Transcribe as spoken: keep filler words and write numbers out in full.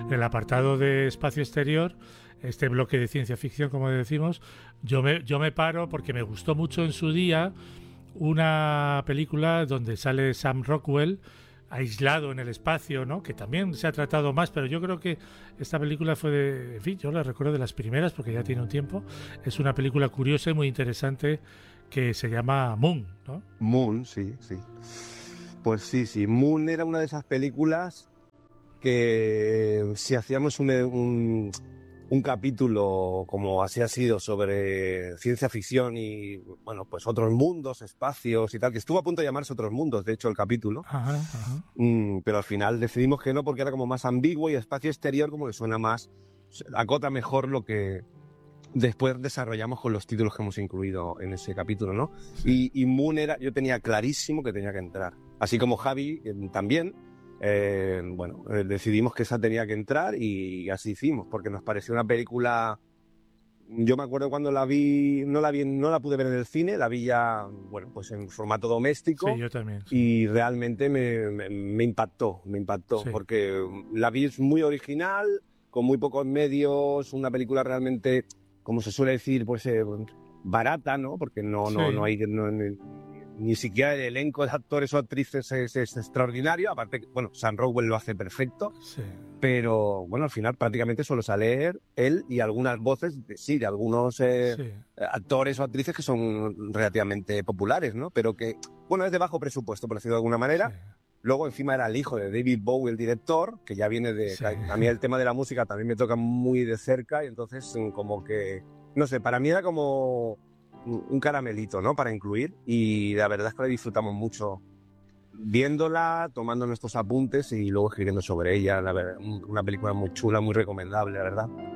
en el apartado de espacio exterior, este bloque de ciencia ficción, como decimos, yo me, yo me paro porque me gustó mucho en su día una película donde sale Sam Rockwell aislado en el espacio, ¿no? Que también se ha tratado más, pero yo creo que esta película fue de, en fin, yo la recuerdo de las primeras porque ya tiene un tiempo. Es una película curiosa y muy interesante que se llama Moon, ¿no? Moon, sí, sí. Pues sí, sí. Moon era una de esas películas que si hacíamos un, un, un capítulo como así ha sido sobre ciencia ficción y, bueno, pues otros mundos, espacios y tal, que estuvo a punto de llamarse Otros Mundos, de hecho, el capítulo. Ajá, ajá. Mm, pero al final decidimos que no porque era como más ambiguo y espacio exterior como que suena más, acota mejor lo que después desarrollamos con los títulos que hemos incluido en ese capítulo, ¿no? Sí. Y, y Moon era, yo tenía clarísimo que tenía que entrar. Así como Javi eh, también, eh, bueno, eh, decidimos que esa tenía que entrar y así hicimos, porque nos pareció una película. Yo me acuerdo cuando la vi, no la vi, no la pude ver en el cine, la vi ya, bueno, pues en formato doméstico. Sí, yo también. Sí. Y realmente me, me, me impactó, me impactó, Sí. porque la vi es muy original, con muy pocos medios, una película realmente, como se suele decir, pues eh, barata, ¿no? Porque no, Sí. no, no hay, no, ni, ni siquiera el elenco de actores o actrices es, es extraordinario, aparte, bueno, Sam Rockwell lo hace perfecto. Sí. Pero bueno, al final prácticamente solo sale él, él y algunas voces, de, sí, de algunos eh, Sí. actores o actrices que son relativamente populares, ¿no? Pero que, bueno, es de bajo presupuesto, por decirlo de alguna manera. Sí. Luego encima era el hijo de David Bowie, el director, que ya viene de... Sí. A mí el tema de la música también me toca muy de cerca y entonces como que, no sé, para mí era como un caramelito, ¿no? Para incluir y la verdad es que la disfrutamos mucho viéndola, tomando nuestros apuntes y luego escribiendo sobre ella. La verdad, una película muy chula, muy recomendable, la verdad.